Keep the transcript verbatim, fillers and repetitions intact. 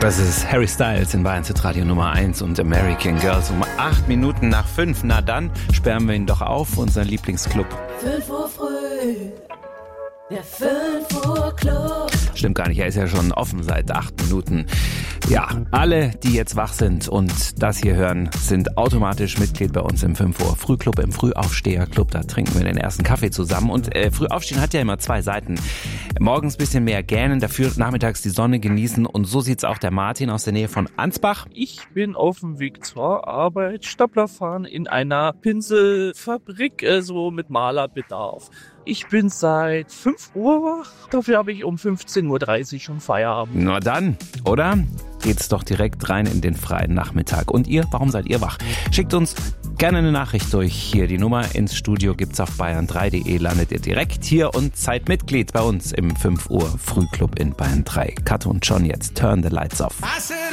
Das ist Harry Styles in Bayern Radio Nummer eins und American Girls um acht Minuten nach fünf. Na dann sperren wir ihn doch auf, unseren Lieblingsclub. fünf Uhr früh, der fünf Uhr Club. Stimmt gar nicht, er ist ja schon offen seit acht Minuten. Ja, alle, die jetzt wach sind und das hier hören, sind automatisch Mitglied bei uns im fünf Uhr Frühclub, im Frühaufsteherclub. Da trinken wir den ersten Kaffee zusammen. Und äh, Frühaufstehen hat ja immer zwei Seiten. Morgens ein bisschen mehr gähnen, dafür nachmittags die Sonne genießen. Und so sieht's auch der Martin aus der Nähe von Ansbach. Ich bin auf dem Weg zur Arbeit, Stapler fahren in einer Pinselfabrik, äh, so mit Malerbedarf. Ich bin seit fünf Uhr wach, dafür habe ich um fünfzehn Uhr dreißig schon Feierabend. Na dann, oder? Geht's doch direkt rein in den freien Nachmittag. Und ihr, warum seid ihr wach? Schickt uns gerne eine Nachricht durch. Hier die Nummer ins Studio gibt's auf bayern drei punkt de. Landet ihr direkt hier und seid Mitglied bei uns im fünf Uhr Frühclub in Bayern drei. Kato und John jetzt. Turn the lights off.